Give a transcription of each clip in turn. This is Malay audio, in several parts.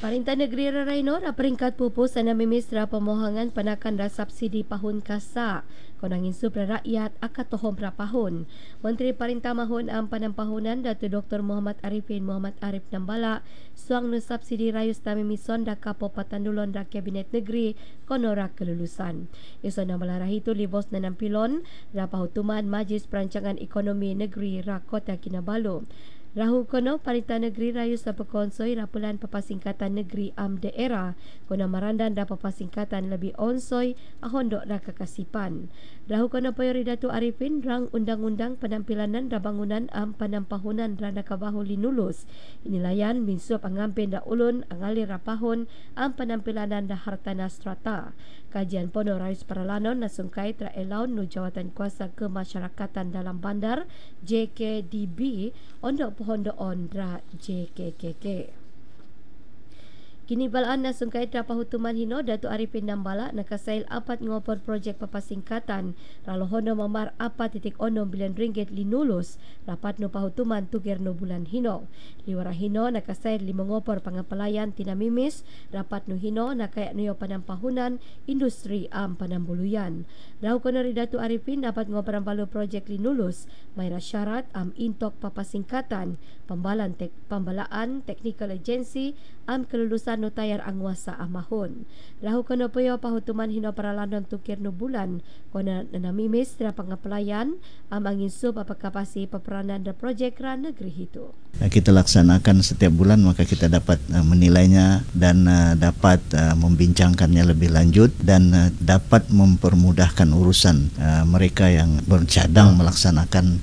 Perintah Negeri Raraino ra peringkat pupus dan namimisra pemohangan penakan dah subsidi pahun kasa. Konangin supra rakyat akan tohom prapahun. Menteri Perintah Mahun Ampanan Pahunan Datuk Dr. Muhammad Arifin Muhammad Arif Nambala suang nu subsidi rayus namimison dah kapo patandulon dah Kabinet Negeri konora kelulusan. Iso Nambala rahitu libos na nampilon rapahutuman Majlis Perancangan Ekonomi Negeri ra Kota Kinabalu. Rahu kono Perintah Negeri rayus sa pekonsoi rapulan papasingkatan negeri daerah kono marandan da papasingkatan lebih onsoi ahondok da kakasipan. Rahu kono Poyori Datuk Arifin rang undang-undang penampilanan da bangunan panampahunan da nakabahu linulus. Inilayan minsup angampin da ulun angalir rapahon penampilanan da hartana strata. Kajian pono rayus paralanon nasungkai tra elaun nu jawatan kuasa kemasyarakatan dalam bandar JKDB ondok pohondoon dra JKKK. Kini balaan na sungkai tra pahutuman hino Datuk Arifin Nambala nakasail apat ngopor projek papasingkatan ralohono mamar 4.6 bilion ringgit linulus rapat no pahutuman tugir no bulan hino. Liwara hino nakasail 5 ngopor pangapalayan tinamimis rapat no hino nakayak nuyo panampahunan industri panambuluyan. Rahu kono ri Datuk Arifin dapat ngopor balu projek linulus mayra syarat intok papasingkatan pembalaan technical agency kelulusan no tayar anguasa amahon. Rahu kono puyo pahutuman hino paralanon tukir no bulan kono nanamimis tra pangapelayan angin sub apakapasi peperanan da projek ra negeri itu. Kita laksanakan setiap bulan maka kita dapat menilainya dan dapat membincangkannya lebih lanjut dan dapat mempermudahkan urusan mereka yang bercadang melaksanakan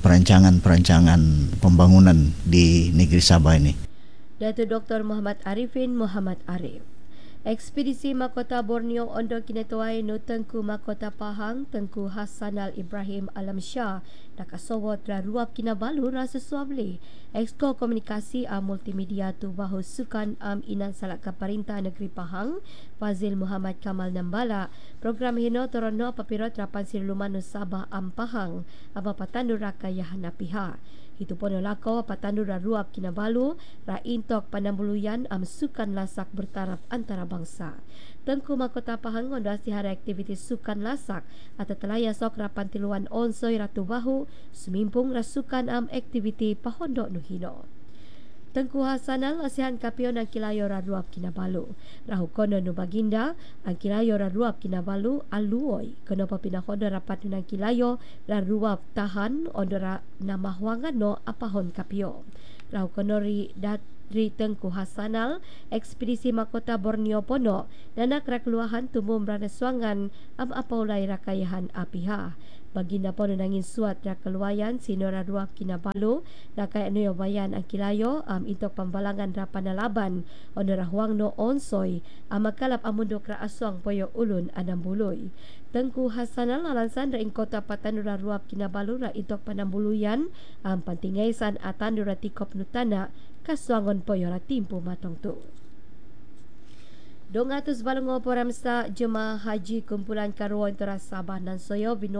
perancangan pembangunan di negeri Sabah ini. Datuk Dr. Muhammad Arifin Muhammad Arif. Ekspedisi Mahkota Borneo ondo kinatuai no Tengku Mahkota Pahang Tengku Hassanal Ibrahim Alam Shah nakasowot ra ruap Kinabalu rasa suabli. Exco Komunikasi Multimedia tu bahu sukan Inan Salak Perintah Negeri Pahang Fazil Muhammad Kamal Nambala program hino torono papirot rapan siluman Sabah Pahang apa patandu rakayah napiha. Itu pun lako patandu ra ruap Kinabalu ra intok panambuluyan sukan lasak bertaraf antara bangsa. Tengku Mahkota Pahang ngondasi hari aktiviti sukan lasak atau telaya sok rapan tiluan onsoi ratu bahu semimpung rasukan aktiviti pahondok nuhino. Tengku Hassanal asihan kapion ang kilayo ra ruap Kinabalu. Rahu kono no baginda ang kilayo ra ruap Kinabalu aluoy. Kono pa pinahodo rapat ng kilayo ra ruap tahan ondora namahwangan no apahon kapio. Rahu kono ri Tengku Hassanal ekspedisi Mahkota Borneo pono nanak ra keluahan tumum ranaswangan apaulay rakayahan apiha. Baginda pono nangin suat ra keluayan sinora ruap Kinabalu nakay ano bayan ang kilayo itok pambalangan ra panalaban onora huang no onsoy makalap amundok ra aswang poyo ulun anambuloy. Tengku Hassanal alansan ra ing kota patanura ruap Kinabalu ra itok panambuluyan pantingaysan atandura tikop nutana kaswangon poyo ra timpo matong tu. 200 balong oporam sa Jemaah Haji kumpulan karuan Sabah nan soyo